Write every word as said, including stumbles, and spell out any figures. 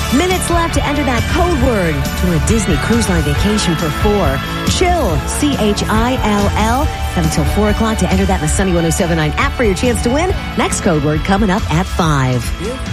Minutes left to enter that code word to a Disney Cruise Line vacation for four. Chill, C H I L L. Have until four o'clock to enter that in the Sunny one oh seven point nine app for your chance to win. Next code word coming up at five.